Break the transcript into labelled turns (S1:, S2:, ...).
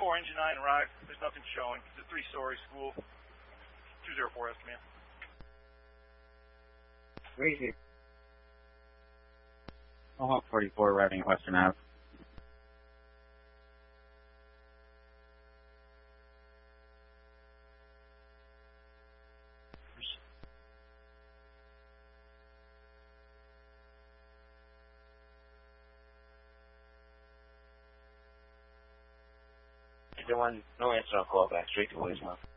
S1: engine 9 arrived. There's nothing showing. It's a 3-story school. 204 S command.
S2: Crazy. Mohawk 44 arriving at Western Ave.
S3: No answer on call back, straight to voicemail.